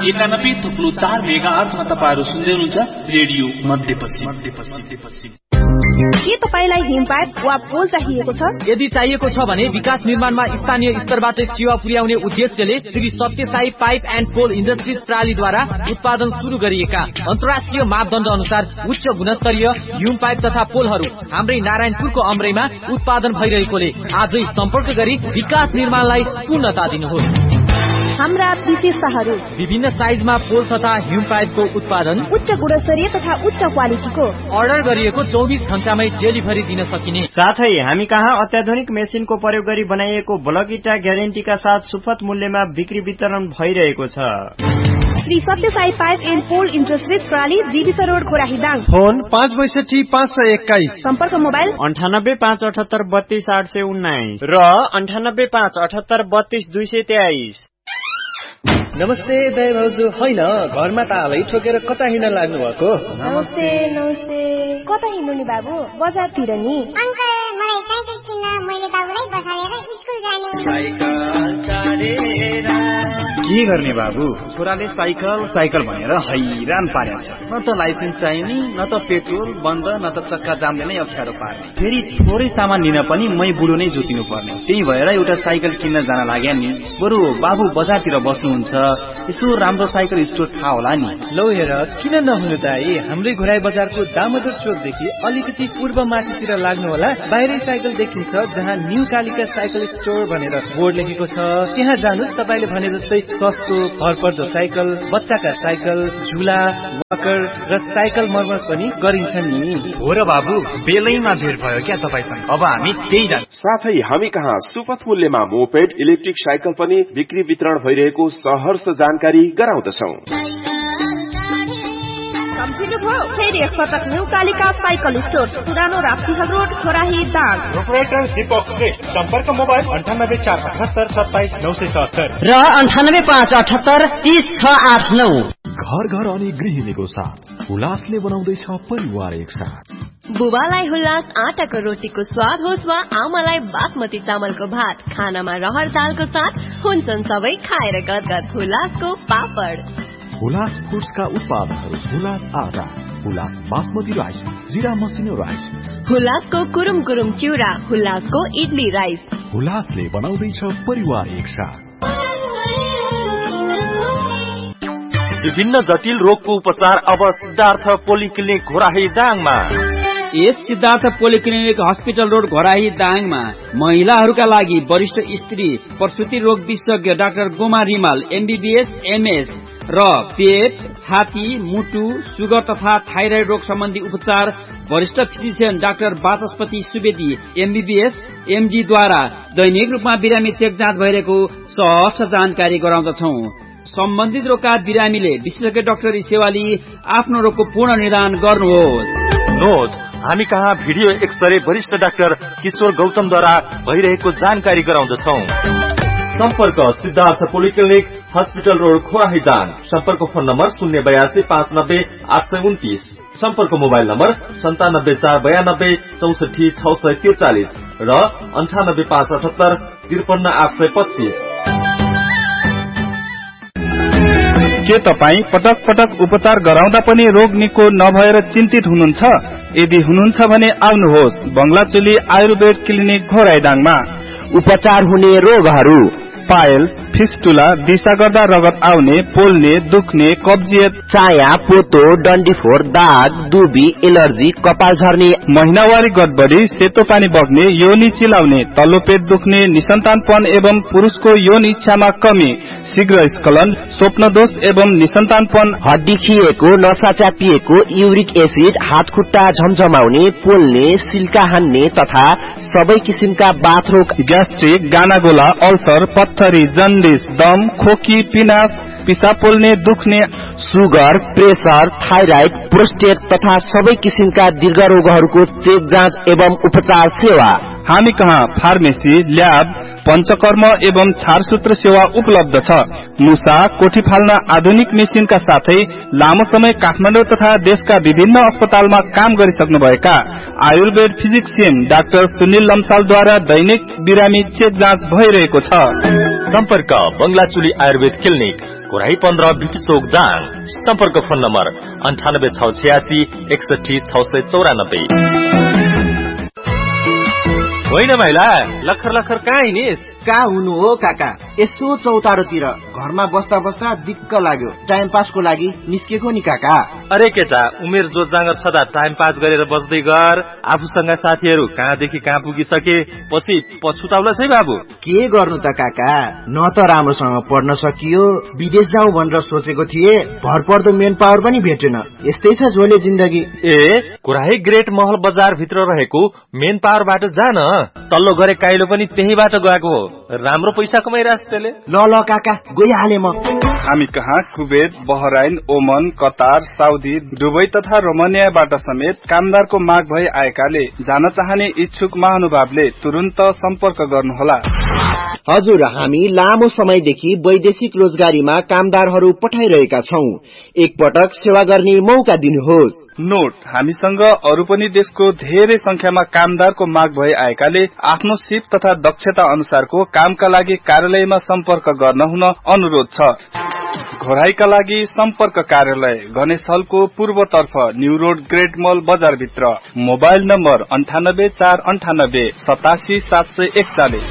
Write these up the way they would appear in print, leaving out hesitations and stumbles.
91.4 मेगाहर्जमा तपाईहरु सुन्दै हुनुहुन्छ रेडियो मध्यपश्चिम। के तपाईलाई हिमपाइप वा पोल चाहिएको छ? यदि चाहिएको छ भने विकास निर्माणमा स्थानीय स्तरबाट सेवा पुर्याउने उद्देश्यले श्री सत्य Sai pipe and pole industries प्रालीद्वारा उत्पादन सुरु गरिएका अन्तर्राष्ट्रिय मापदण्ड अनुसार उच्च गुणस्तरीय हिम पाइप तथा पोलहरू हाम्रै नारायणपुरको अमरैमा उत्पादन भइरहेकोले आजै सम्पर्क गरी विकास निर्माणलाई पूर्णता दिनुहोस्। हाम्रा विशेषताहरू: विभिन्न साइजमा पोल तथा हिम पाइपको उत्पादन, उच्च गुणस्तरीय तथा उच्च क्वालिटीको, अर्डर गरिएको 24 घण्टामै डेलिभरी दिन सकिने। साथै हामी कहाँ अत्याधुनिक मेसिनको प्रयोग गरी बनाइएको ब्लक इटा ग्यारेन्टीका साथ सुपथ मूल्यमा बिक्री वितरण भइरहेको छ। श्री सत्य Sai pipe and pole industries प्राली, जीविका रोड, खोराहीदाङ। फोन 562 सम्पर्क मोबाइल 9857832819 र 9857833223। नमस्ते दाइ भाउजू। होइन, घरमा तालै ठोकेर कता हिँड्न लाग्नु भएको? नमस्ते नमस्ते। कता हिँड्नु नि बाबु? बजारतिर नि। अंकल, मलाई साइकल किन्न, मैले बाबुलाई बसालेर स्कुल जाने। के गर्ने बाबु, छोराले साइकल भनेर हैरान पारेको छ। न त लाइसेन्स चाहिने, न त पेट्रोल बन्द, न त चक्का जामले नै अप्ठ्यारो पार्ने। फेरि थोरै सामान लिन पनि मै बुढो नै जोतिनु पर्ने। त्यही भएर एउटा साइकल किन्न जान लाग्या नि। बरु बाबु बजारतिर बस्नुहुन्छ, यसो राम्रो साइकल स्टोर थाहा होला नि। लौ हेर, किन नहुनु दाइ, हाम्रै घोराई बजारको दामोदर चोकदेखि अलिकति पूर्व माथितिर लाग्नु होला। बाहिरै साइकल देखिन्छ, जहाँ न्यू कालिका साइकल स्टोर भनेर बोर्ड लेखेको छ। त्यहाँ जानुस्, तपाईले भने जस्तै सस्तो भरपर्दो साइकल, बच्चाका साइकल, झुला, वाकर र साइकल मर्मत पनि गरिन्छ नि। हो र बाबु, बेलैमा भेट भयो क्या तपाईसँग। अब हामी त्यही जान्छौँ। साथै हामी कहाँ सुपथ मूल्यमा मोपेड, इलेक्ट्रिक साइकल पनि बिक्री वितरण भइरहेको सहर्ष जानकारी गराउँदछौं। फेरि एकपटक न्यू कालिका साइकल स्टोर, पुरानो राप्तीहल रोड, खोराहीदाङ। प्रोपराइटर दीपक श्रेष्ठ। सम्पर्क मोबाइल 9847873974 र 9858830689। घर घर अनि गृहिणीको साथ हुलासले बनाउँदैछ परिवार एकसाथ। बुबालाई हुल्लास आटाको रोटीको स्वाद होस् वा आमालाई बासमती चामलको भात, खानामा रहर दालको साथ हुन्छन् सबै खाएर गदगद हुलासको पापड। हुलास फुड्सका उत्पादनहरू: हुलास आटा, हुलास बासमती राइस, जिरा मसिनो राइस, हुलासको कुरुम कुरुम चिउरा, हुलासको इडली राइस। हुलासले बनाउँदैछ परिवार एकसाथ। विभिन्न जटिल रोगको उपचार अब सिद्धार्थ पोलिक्लिनिक घोराहीदाङमा। यस सिद्धार्थ पोलिक्लिनिक हस्पिटल रोड घोराहीदाङमा महिलाहरूका लागि वरिष्ठ स्त्री प्रसुति रोग विशेषज्ञ doctor Goma Rimal MBBS MS र पेट, छाती, मुटु, सुगर तथा थाइराइड रोग सम्बन्धी उपचार वरिष्ठ फिजिशियन डाक्टर वाचस्पति सुवेदी MBBS MD द्वारा दैनिक रूपमा बिरामी चेक जाँच भइरहेको सहज जानकारी गराउँदछौं। सम्बन्धित रोगका बिरामीले विशेषज्ञ डाक्टरी सेवा लिई आफ्नो रोगको पूर्ण निदान गर्नुहोस्। नोट, हामी कहाँ भिडियो एक्सरे वरिष्ठ डाक्टर किशोर गौतमद्वारा भइरहेको जानकारी गराउँदछौं। सम्पर्क सिद्धार्थ पोलिक्लिनिक हस्पिटल रोड खोराहीदाङ। सम्पर्क फोन नम्बर 082 सम्पर्क मोबाइल नम्बर 9749264643 र 98578 53825। के तपाई पटक पटक उपचार गराउँदा पनि रोग निको नभएर चिन्तित हुनुहुन्छ? यदि हुनुहुन्छ भने आउनुहोस् बंगलाचुली आयुर्वेद क्लिनिक घोराईदाङमा। उपचार हुने रोगहरू: पाइल्स, फिस्टुला, दिशा गर्दा रगत आउने, पोल्ने, दुख्ने, कब्जियत, चाया, पोतो, डन्डीफोर, दाग, दुबी, एलर्जी, कपाल झर्ने, महिनावारी गडबडी, सेतो पानी बग्ने, योनि चिलाउने, तल्लो पेट दुख्ने, निसन्तानपन एवं पुरुषको यौन इच्छामा कमी, शीघ्र स्खलन, स्वप्न दोष एवं निसन्तानपन, हड्डी खिएको, नसा च्यापिएको, युरिक एसिड, हात खुट्टा झमझमाउने, पोल्ने, सिल्का हान्ने तथा सबै किसिमका बाथरोग, ग्यास्ट्रिक, गानागोला, अल्सर, पत्थरी, जन्डिस, दम, खोकी, पिनास, पिसाब पोल्ने, दुख्ने, सुगर, प्रेसर, थाइराइड, प्रोस्टेट तथा सबै किसिमका दीर्घ रोगहरूको चेक जाँच एवं उपचार सेवा। हामी कहाँ फार्मेसी, ल्याब, पंचकर्म एवं छारसूत्र सेवा उपलब्ध छ। मुसा, कोठी फाल्न आधुनिक मेसिनका साथै लामो समय काठमाडौँ तथा देशका विभिन्न अस्पतालमा काम गरिसक्नुभएका आयुर्वेद फिजिशियन डाक्टर सुनिल लम्सालद्वारा दैनिक बिरामी चेक जाँच भइरहेको छ। सम्पर्क बंगलाचुली आयुर्वेद क्लिनिक घोराही 15 बिटी चोक दाङ। सम्पर्क फोन नम्बर 98 686 61 694। होइन भाइला, लखर कहाँ हिँडिस? कहाँ हुनु हो काका, यसो चौतारोतिर घरमा बस्दा बस्दा दिक्क लाग्यो, टाइम पासको लागि निस्केको नि काका। अरे केटा, उमेर जो जाँगर छदा टाइम पास गरेर बस्दै गर। आफूसँग साथीहरू कहाँदेखि कहाँ पुगिसके, पछि पछुताउला है बाबु। के गर्नु त काका, न त राम्रोसँग पढ्न सकियो, विदेश जाउँ भनेर सोचेको थिए, भरपर्दो मेन पावर पनि भेटेन। यस्तै छ झोले जिन्दगी। घोराही ग्रेट महल बजार भित्र रहेको मेन पावरबाट जान, तल्लो गरे काइलो पनि त्यहीबाट गएको हो। राम्रो पैसा कमाइरहेछ त्यसले। ल काका, गइहाले म। हामी कहाँ कुवेत, बहराइन, ओमन, कतार, साउदी, दुबई तथा रोमानियाबाट समेत कामदारको माग भई आएकाले जान चाहने इच्छुक महानुभावले तुरुन्त सम्पर्क गर्नुहोला। हजुर, हामी लामो समयदेखि वैदेशिक रोजगारीमा कामदारहरू पठाइरहेका छौं। एकपटक सेवा गर्ने मौका दिनुहोस्। नोट, हामीसँग अरू पनि देशको धेरै संख्यामा कामदारको माग भई आएकाले आफ्नो सिप तथा दक्षता अनुसारको कामका लागि कार्यालयमा सम्पर्क गर्न हुन अनुरोध छ। घोराईका लागि सम्पर्क कार्यालय गणेश हलको पूर्वतर्फ न्यू रोड ग्रेट मल बजार भित्र। Mobile number 98 498 87 741।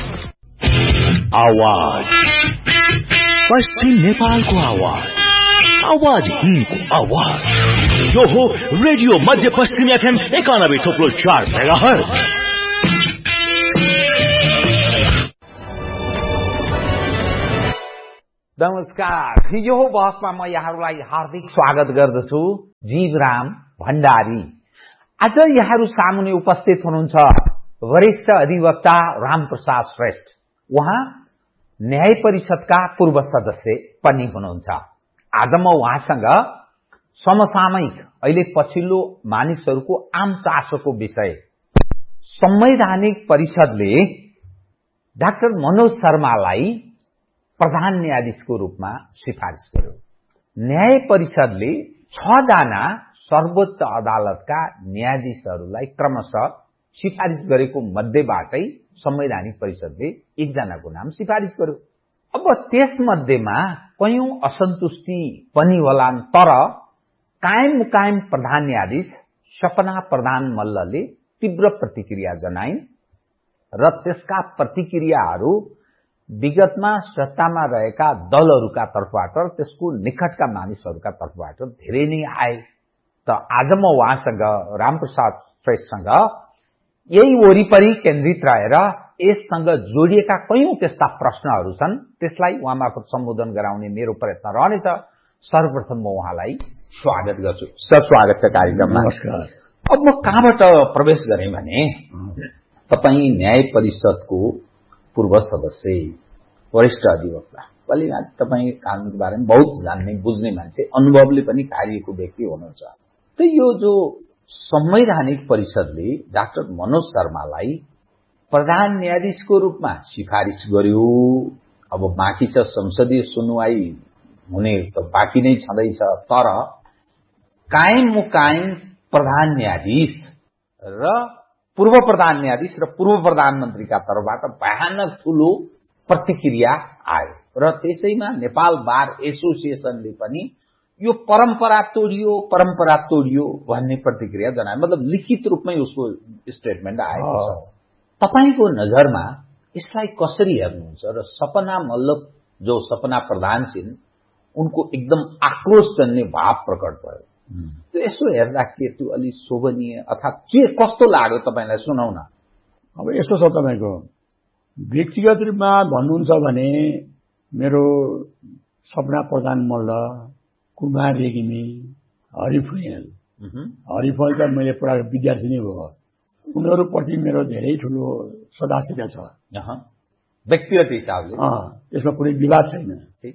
आवाज पश्चिम नेपालको आवाज, आवाज हिन्दको आवाज। यो हो रेडियो मध्य पश्चिम FM 91.4 मेगाहर्ज। नमस्कार, यो बहसमा म यहाँहरूलाई हार्दिक स्वागत गर्दछु। जीवराम भण्डारी। आज यहाँहरू सामुने उपस्थित हुनुहुन्छ वरिष्ठ अधिवक्ता रामप्रसाद श्रेष्ठ। उहाँ न्याय परिषदका पूर्व सदस्य पनि हुनुहुन्छ। आज म उहाँसँग समसामयिक अहिले पछिल्लो मानिसहरूको आम चासोको विषय, संवैधानिक परिषदले डाक्टर मनोज शर्मालाई प्रधान न्यायाधीशको रूपमा सिफारिस गर्यो। न्याय परिषदले 6 जना सर्वोच्च अदालतका न्यायाधीशहरूलाई क्रमशः सिफारिस गरेको मध्येबाटै संवैधानिक परिषदले 1 जनाको नाम सिफारिस गर्यो। अब त्यसमध्येमा कयौं असन्तुष्टि पनि होलान्, तर कायम मुकायम प्रधान न्यायाधीश सपना प्रधान मल्लले तीव्र प्रतिक्रिया जनाइन् र त्यसका प्रतिक्रियाहरू विगतमा सत्तामा रहेका दलहरूका तर्फबाट, त्यसको निकटका मानिसहरूका तर्फबाट धेरै नै आए। त आज म उहाँसँग, रामप्रसाद श्रेष्ठसँग यही वरिपरि केन्द्रित रहेर यससँग जोडिएका कयौं त्यस्ता प्रश्नहरू छन्, त्यसलाई उहाँ मार्फत सम्बोधन गराउने मेरो प्रयत्न रहनेछ। सर्वप्रथम म उहाँलाई स्वागत गर्छु। सर, स्वागत छ कार्यक्रममा। नमस्कार। अब म कहाँबाट प्रवेश गरेँ भने, तपाईँ न्याय परिषदको पूर्व सदस्य, वरिष्ठ अधिवक्ता, भोलि तपाईँ कानूनको बारेमा बहुत जान्ने बुझ्ने मान्छे, अनुभवले पनि कार्यको व्यक्ति हुनुहुन्छ। त यो जो संवैधानिक परिषदले डाक्टर मनोज शर्मालाई प्रधान न्यायाधीशको रूपमा सिफारिस गर्यो, अब बाँकी छ संसदीय सुनवाई हुने त बाँकी नै छँदैछ, तर कायम मुकायम प्रधान न्यायाधीश र पूर्व प्रधान न्यायाधीश र पूर्व प्रधानमन्त्रीका तर्फबाट भयानक ठूलो प्रतिक्रिया आयो र त्यसैमा नेपाल बार एसोसिएसनले पनि यो परम्परा तोडियो भन्ने प्रतिक्रिया जनायो। मतलब लिखित रूपमै उसको स्टेटमेन्ट आएको छ। तपाईको नजरमा यसलाई कसरी हेर्नुहुन्छ र सपना मल्ल जो सपना प्रधान छिन् उनको एकदम आक्रोश जन्ने भाव प्रकट भयो, त्यो यसो हेर्दा के त्यो अलि शोभनीय अथवा के कस्तो लाग्यो तपाईलाई सुनाउन? अब यसो छ, तपाईको व्यक्तिगत रूपमा भन्नुहुन्छ भने मेरो सपना प्रधान मल्ल, कुमार रेग्मी, हरिफुयल त मैले पढाएको विद्यार्थी नै हो, उनीहरूप्रति मेरो धेरै ठूलो सदास्यता छ व्यक्तिगत हिसाबले। यसमा कुनै विवाद छैन।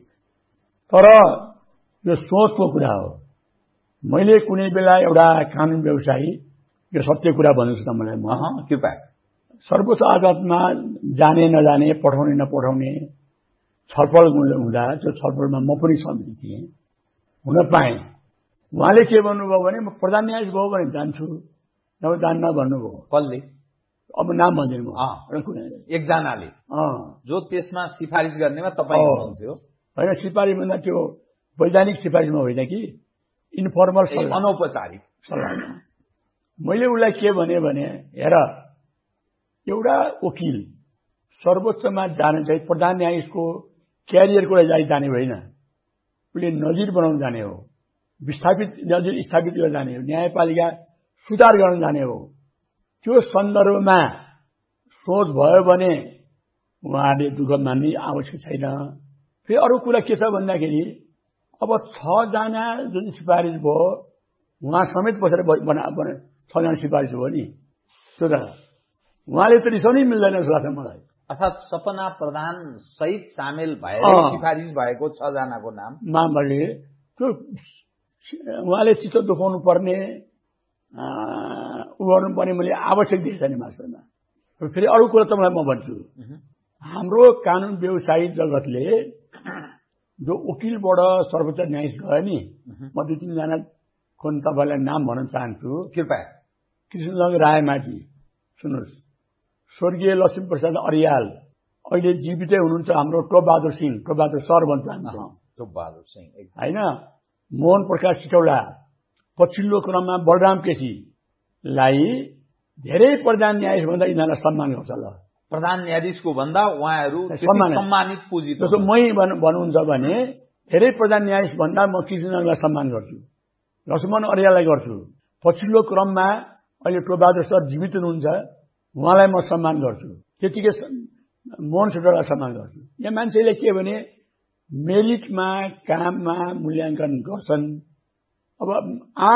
तर यो सोचको कुरा हो। मैले कुनै बेला एउटा कानून व्यवसायी, यो सत्य कुरा भन्छु त मलाई, कृपया सर्वोच्च अदालतमा जाने नजाने, पठाउने नपठाउने छलफल हुँदा त्यो छलफलमा म पनि समिति थिएँ, हुन पाएँ। उहाँले के भन्नुभयो भने म प्रधान न्यायाधीश भयो भने जान्छु, नभए जान्न भन्नुभयो। कसले? अब नाम भन्दिनु। एकजनाले जो त्यसमा सिफारिस गर्नेमा तपाईँ हुनुहुन्थ्यो। होइन सिफारिस भन्दा त्यो वैधानिक सिफारिसमा होइन कि इन्फर्मल अनौपचारिक सल्लाह। मैले उसलाई के भने हेर एउटा वकिल सर्वोच्चमा जाने चाहिँ प्रधान न्यायाधीशको क्यारियरको लागि जाने होइन, उसले नजिर बनाउन जाने हो, नजिर स्थापित गर्न जाने हो, न्यायपालिका सुधार गर्न जाने हो। त्यो सन्दर्भमा सोच भयो भने उहाँले दुःख मान्ने आवश्यक छैन। फेरि अरू कुरा के छ भन्दाखेरि अब 6 जना जुन सिफारिस भयो उहाँ समेत बसेर 6 जना सिफारिस हो नि, त्यो त उहाँले त रिसाउनै मिल्दैन जस्तो लाग्छ मलाई। अर्थात् सपना प्रधान सहित सामेल भएर सिफारिस भएको 6 जनाको नाम भने त्यो उहाँले चित्त दुखाउनु पर्ने गर्नुपर्ने मैले आवश्यक देखेको छैन मास्टरमा। फेरि अरू कुरा तपाईँलाई म भन्छु, हाम्रो कानून व्यवसायी जगतले जो वकिलबाट सर्वोच्च न्यायाधीश गयो नि, म 2-3 जना तपाईँलाई नाम भन्न चाहन्छु। कृपया कृष्णजङ रायमाझी, सुन्नुहोस्, स्वर्गीय लक्ष्मीप्रसाद अरियाल अहिले जीवितै हुनुहुन्छ, हाम्रो टोपबहादुर सिंह, टोपबहादुर सर भन्छ टोपबहादुर सिंह होइन, मोहन प्रकाश सिटौला, पछिल्लो क्रममा बलराम केसीलाई धेरै प्रधान न्यायाधीश भन्दा यिनीहरूलाई सम्मान गर्छ। ल प्रधान न्यायाधीशको भन्दा उहाँहरू सम्मानित पुजित। जस्तो मै भन्नुहुन्छ भने धेरै प्रधान न्यायाधीश भन्दा म कृष्णजङलाई सम्मान गर्छु, लक्ष्मण अरियाललाई गर्छु। पछिल्लो क्रममा अहिले टोपबहादुर सर जीवित हुनुहुन्छ, उहाँलाई म सम्मान गर्छु। त्यतिकै मोहन सिटौलालाई सम्मान गर्छु। यहाँ मान्छेले के भने मेरिटमा काममा मूल्याङ्कन गर्छन्। अब